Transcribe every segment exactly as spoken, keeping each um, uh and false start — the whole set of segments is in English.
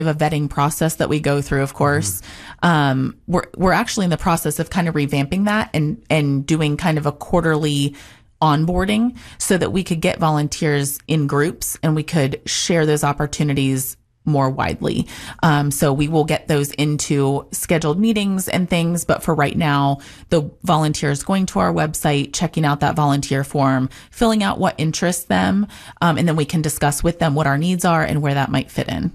a vetting process that we go through, of course. Mm-hmm. Um, we're, we're actually in the process of kind of revamping that and, and doing kind of a quarterly onboarding so that we could get volunteers in groups and we could share those opportunities more widely. Um, so we will get those into scheduled meetings and things. But for right now, the volunteers going to our website, checking out that volunteer form, filling out what interests them. Um, and then we can discuss with them what our needs are and where that might fit in.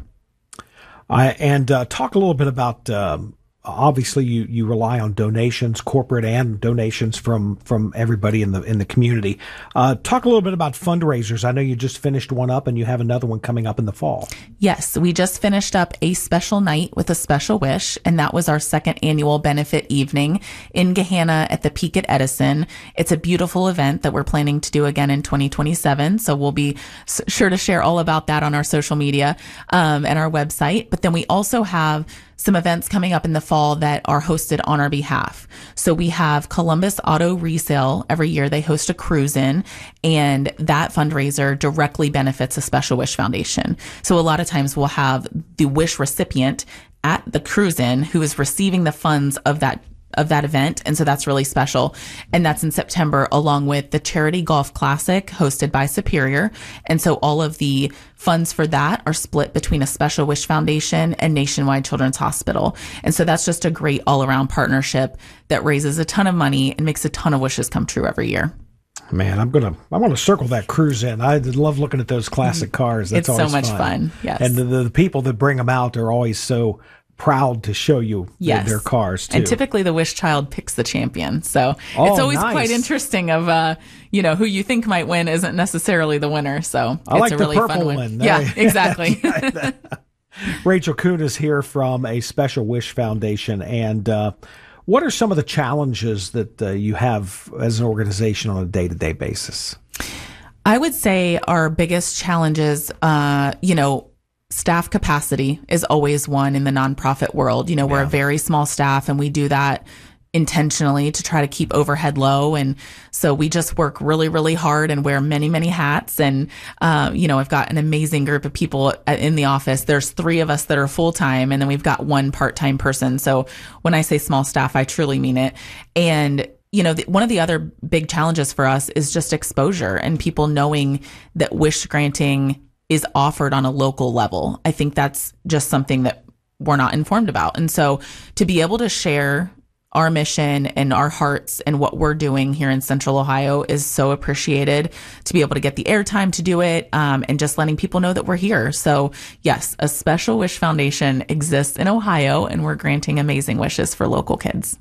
Uh, and uh, talk a little bit about, um, obviously you, you rely on donations, corporate and donations from, from everybody in the, in the community. Uh, talk a little bit about fundraisers. I know you just finished one up and you have another one coming up in the fall. Yes, we just finished up a special night with a special wish, and that was our second annual benefit evening in Gahanna at the Peak at Edison. It's a beautiful event that we're planning to do again in twenty twenty-seven. So we'll be sure to share all about that on our social media, um, and our website. But then we also have some events coming up in the fall that are hosted on our behalf. So we have Columbus Auto Resale. Every year they host a cruise in, and that fundraiser directly benefits a Special Wish Foundation. So a lot of times we'll have the wish recipient at the cruise in who is receiving the funds of that of that event. And so that's really special. And that's in September, along with the Charity Golf Classic hosted by Superior. And so all of the funds for that are split between a Special Wish Foundation and Nationwide Children's Hospital. And so that's just a great all around partnership that raises a ton of money and makes a ton of wishes come true every year. Man, I'm gonna I want to circle that cruise in. I love looking at those classic cars. That's it's always so much fun. fun. Yes. And the, the people that bring them out are always so proud to show you yes. their cars too. And typically the wish child picks the champion. So oh, it's always nice. quite interesting of, uh, you know, who you think might win isn't necessarily the winner. So I it's like a the really purple fun one. one. Yeah, exactly. Rachel Kuhn is here from a Special Wish Foundation. And, uh, what are some of the challenges that uh, you have as an organization on a day-to-day basis? I would say our biggest challenges, uh, you know, staff capacity is always one in the nonprofit world. You know, we're yeah. a very small staff and we do that intentionally to try to keep overhead low. And so we just work really, really hard and wear many, many hats. And, uh, you know, I've got an amazing group of people in the office. There's three of us that are full-time and then we've got one part-time person. So when I say small staff, I truly mean it. And you know, the, one of the other big challenges for us is just exposure and people knowing that wish granting is offered on a local level. I think that's just something that we're not informed about. And so to be able to share our mission and our hearts and what we're doing here in Central Ohio is so appreciated, to be able to get the airtime to do it, um, and just letting people know that we're here. So yes, a Special Wish Foundation exists in Ohio and we're granting amazing wishes for local kids.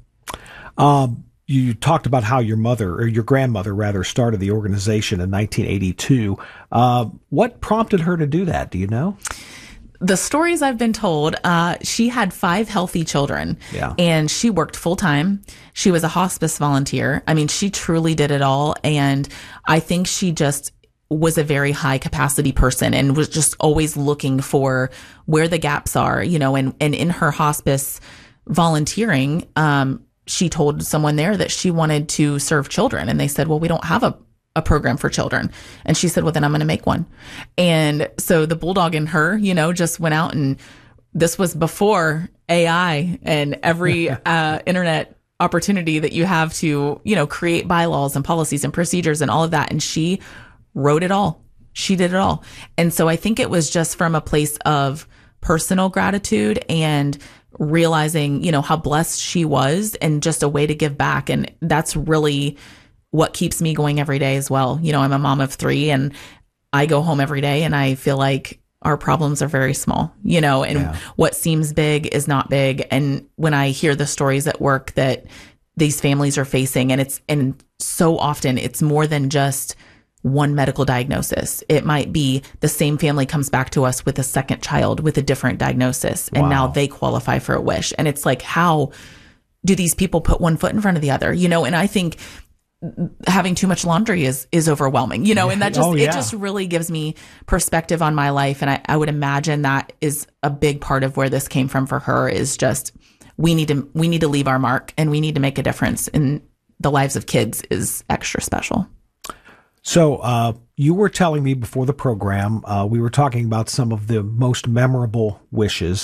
Um, You talked about how your mother, or your grandmother rather, started the organization in nineteen eighty-two. Uh, what prompted her to do that? Do you know? The stories I've been told, uh, she had five healthy children yeah. and she worked full time. She was a hospice volunteer. I mean, she truly did it all. And I think she just was a very high capacity person and was just always looking for where the gaps are, you know, and, and in her hospice volunteering, um, she told someone there that she wanted to serve children. And they said, well, we don't have a, a program for children. And she said, well, then I'm going to make one. And so the bulldog in her, you know, just went out, and this was before A I and every uh, internet opportunity that you have to, you know, create bylaws and policies and procedures and all of that. And she wrote it all. She did it all. And so I think it was just from a place of personal gratitude and realizing, you know, how blessed she was and just a way to give back. And that's really what keeps me going every day as well. You know, I'm a mom of three and I go home every day and I feel like our problems are very small, you know, and yeah. what seems big is not big. And when I hear the stories at work that these families are facing, and it's, and so often it's more than just one medical diagnosis. It might be the same family comes back to us with a second child with a different diagnosis, and wow. now they qualify for a wish. And it's like, how do these people put one foot in front of the other? You know, and I think having too much laundry is is overwhelming, you know, and that just, oh, yeah. it just really gives me perspective on my life. And I, I would imagine that is a big part of where this came from for her, is just, we need to, we need to leave our mark and we need to make a difference in the lives of kids is extra special. So, uh, you were telling me before the program, uh, we were talking about some of the most memorable wishes